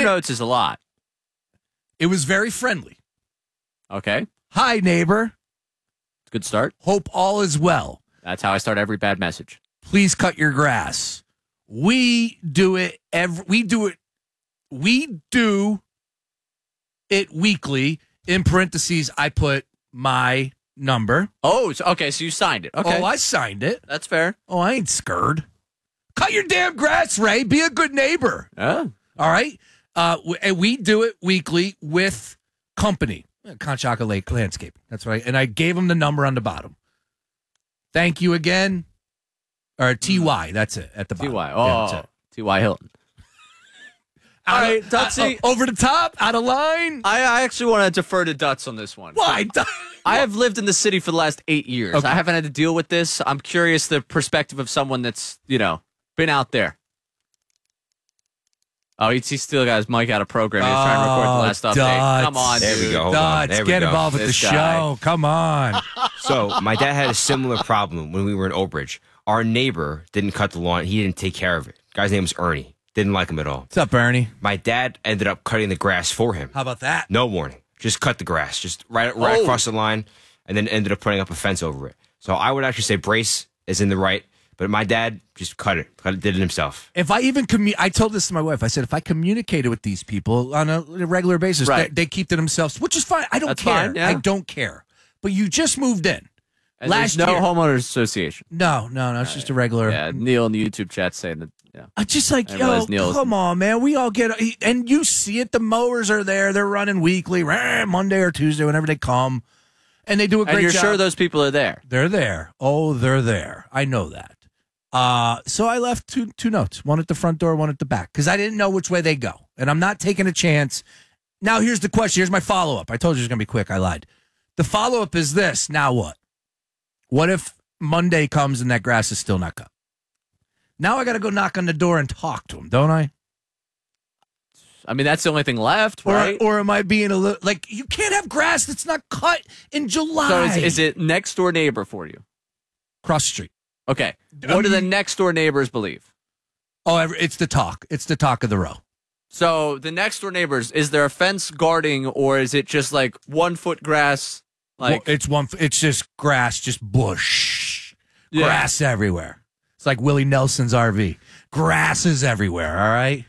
notes is a lot. It was very friendly. Okay. Hi, neighbor. Good start. Hope all is well. That's how I start every bad message. Please cut your grass. We do it weekly. In parentheses, I put my number. Oh, okay. So you signed it. Okay. Oh, I signed it. That's fair. Oh, I ain't scared. Cut your damn grass, Ray. Be a good neighbor. Oh. All right. And we do it weekly with company. Conchaca Lake Landscaping. That's right. And I gave him the number on the bottom. Thank you again. Or TY. That's it at the bottom. TY. Oh, TY Hilton. All right, Dutsy. Over the top, out of line. I actually want to defer to Dutz on this one. Why? I have lived in the city for the last 8 years. Okay. I haven't had to deal with this. I'm curious the perspective of someone that's, been out there. Oh, he still got his mic out of program. He was trying to record the last update. Come on, there dude. we go. Hold on. There we Get go. involved with This the guy. show. Come on. So my dad had a similar problem when we were in Oak Ridge. Our neighbor didn't cut the lawn. He didn't take care of it. Guy's name was Ernie. Didn't like him at all. What's up, Ernie? My dad ended up cutting the grass for him. How about that? No warning. Just cut the grass. Just right Oh. across the line, and then ended up putting up a fence over it. So I would actually say Brace is in the right, but my dad just cut it. Did it himself. If I even I told this to my wife. I said if I communicated with these people on a regular basis, Right. they keep to themselves, which is fine. I don't That's care. fine, yeah. I don't care. But you just moved in. And Last there's no year. homeowners association. No. It's just a regular. Yeah, Neil in the YouTube chat saying that. Yeah. I just like, I realize Neil's- come on, man. We all get, and you see it. The mowers are there. They're running weekly, Monday or Tuesday, whenever they come, and they do a great And you're job. sure those people are there. They're there. Oh, they're there. I know that. So I left two notes, one at the front door, one at the back, because I didn't know which way they go, and I'm not taking a chance. Now, here's the question. Here's my follow-up. I told you it was going to be quick. I lied. The follow-up is this. Now what? What if Monday comes and that grass is still not cut? Now I got to go knock on the door and talk to him, don't I? I mean, that's the only thing left, right? Or am I being a little like you can't have grass that's not cut in July? So is it next door neighbor for you? Cross the street? Okay. What do the next door neighbors believe? Oh, it's the talk. It's the talk of the row. So the next door neighbors, is there a fence guarding, or is it just like 1 foot grass? Like It's just grass, just bush, Yeah. grass everywhere. It's like Willie Nelson's RV. Grass is everywhere. All right.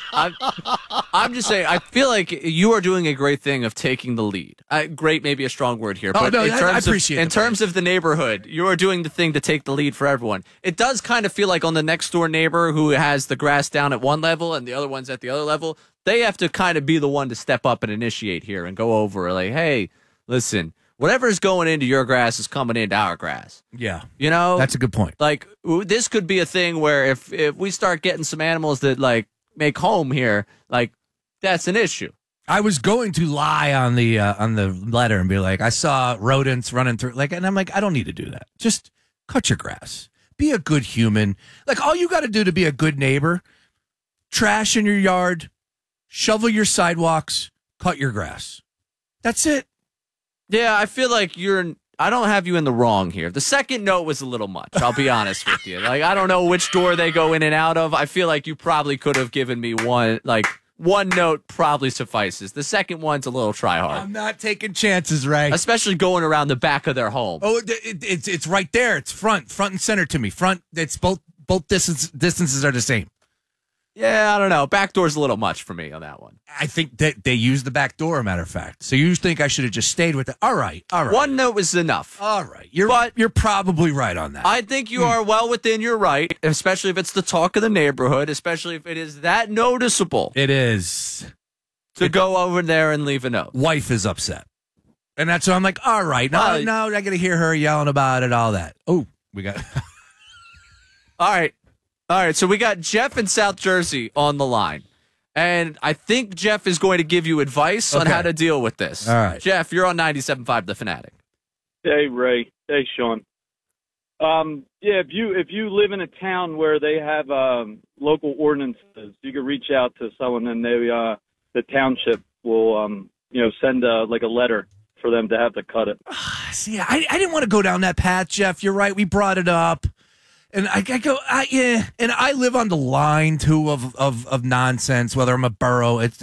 I'm just saying, I feel like you are doing a great thing of taking the lead. Great, maybe a strong word here. Oh, But no, in I terms appreciate in the terms of the neighborhood, you are doing the thing to take the lead for everyone. It does kind of feel like on the next door neighbor who has the grass down at one level and the other one's at the other level, they have to kind of be the one to step up and initiate here and go over like, hey, listen, whatever's going into your grass is coming into our grass. Yeah, You know? that's a good point. Like, this could be a thing where if we start getting some animals that, like, make home here, like, that's an issue. I was going to lie on the letter and be like, I saw rodents running through, like, and I'm like, I don't need to do that. Just cut your grass. Be a good human. Like, all you got to do to be a good neighbor: trash in your yard, shovel your sidewalks, cut your grass. That's it. Yeah, I feel like I don't have you in the wrong here. The second note was a little much, I'll be honest with you. Like, I don't know which door they go in and out of. I feel like you probably could have given me one note probably suffices. The second one's a little try hard. I'm not taking chances, Ray. Especially going around the back of their home. Oh, it's right there. It's front and center to me. Front. It's both distances are the same. Yeah, I don't know. Back door's a little much for me on that one. I think that they use the back door, matter of fact. So you think I should have just stayed with it? All right. One note was enough. All right. You're probably right on that. I think you are well within your right, especially if it's the talk of the neighborhood, especially if it is that noticeable It is. to go over there and leave a note. Wife is upset. And that's why I'm like, all right. Now I got to hear her yelling about it, all that. Oh, we got. All right, so we got Jeff in South Jersey on the line. And I think Jeff is going to give you advice on Okay. how to deal with this. All right. Jeff, you're on 97.5 The Fanatic. Hey, Ray. Hey, Sean. Yeah, if you live in a town where they have local ordinances, you could reach out to someone, and the township will send a letter for them to have to cut it. See, I didn't want to go down that path, Jeff. You're right. We brought it up. And I go, and I live on the line too of nonsense. Whether I'm a borough,